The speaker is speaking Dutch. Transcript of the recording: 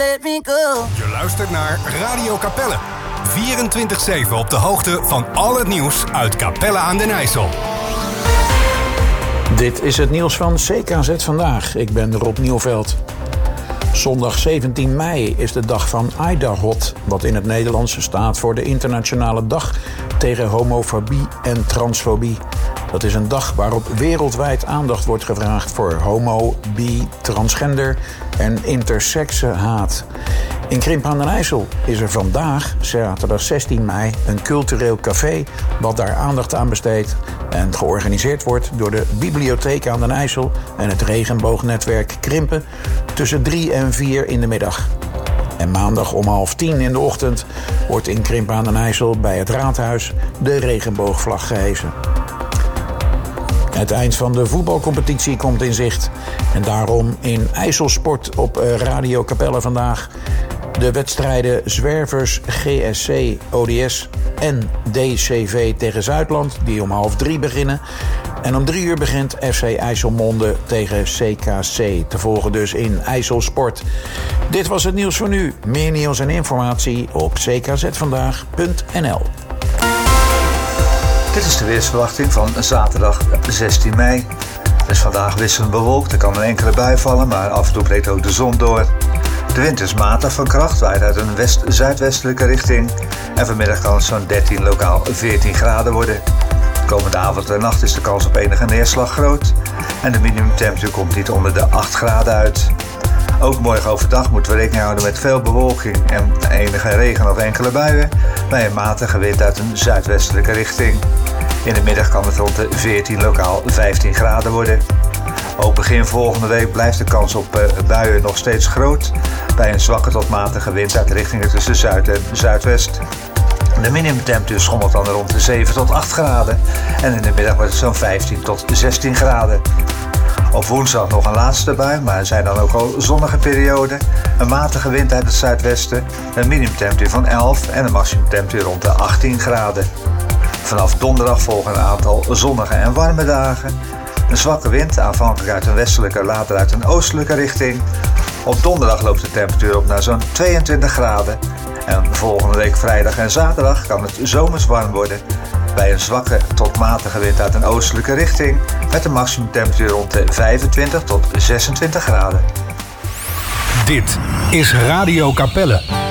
let me go. Je luistert naar Radio Capelle. 24/7 op de hoogte van al het nieuws uit Capelle aan den IJssel. Dit is het nieuws van CKZ Vandaag. Ik ben Rob Nieuwveld. Zondag 17 mei is de dag van Aidahot, wat in het Nederlands staat voor de Internationale Dag tegen homofobie en transfobie. Dat is een dag waarop wereldwijd aandacht wordt gevraagd voor homo, bi, transgender en intersexenhaat. In Krimpen aan den IJssel is er vandaag, zaterdag 16 mei, een cultureel café wat daar aandacht aan besteedt en georganiseerd wordt door de Bibliotheek aan den IJssel en het regenboognetwerk Krimpen tussen 3 en 4 in de middag. En maandag om 9:30 in de ochtend wordt in Krimpen aan den IJssel bij het raadhuis de regenboogvlag gehesen. Het eind van de voetbalcompetitie komt in zicht. En daarom in IJsselsport op Radio Capelle vandaag de wedstrijden Zwervers, GSC, ODS en DCV tegen Zuidland, die om 2:30 beginnen. En om 3 uur begint FC IJsselmonde tegen CKC. Te volgen dus in IJsselsport. Dit was het nieuws voor nu. Meer nieuws en informatie op ckzvandaag.nl. Dit is de weersverwachting van zaterdag 16 mei. Het is vandaag wisselend bewolkt, er kan een enkele bui vallen, maar af en toe breekt ook de zon door. De wind is matig van kracht, waait uit een west-zuidwestelijke richting. En vanmiddag kan het zo'n 13, lokaal 14 graden worden. Komende avond en nacht is de kans op enige neerslag groot. En de minimumtemperatuur komt niet onder de 8 graden uit. Ook morgen overdag moeten we rekening houden met veel bewolking en enige regen of enkele buien, bij een matige wind uit een zuidwestelijke richting. In de middag kan het rond de 14, lokaal 15 graden worden. Ook begin volgende week blijft de kans op buien nog steeds groot, bij een zwakke tot matige wind uit richtingen tussen zuid en zuidwest. De minimumtemperatuur schommelt dan rond de 7 tot 8 graden en in de middag wordt het zo'n 15 tot 16 graden. Op woensdag nog een laatste bui, maar er zijn dan ook al zonnige perioden. Een matige wind uit het zuidwesten, een minimumtemperatuur van 11 en een maximumtemperatuur rond de 18 graden. Vanaf donderdag volgen een aantal zonnige en warme dagen. Een zwakke wind, aanvankelijk uit een westelijke, later uit een oostelijke richting. Op donderdag loopt de temperatuur op naar zo'n 22 graden. En volgende week vrijdag en zaterdag kan het zomers warm worden, bij een zwakke tot matige wind uit een oostelijke richting, met een maximumtemperatuur rond de 25 tot 26 graden. Dit is Radio Capelle.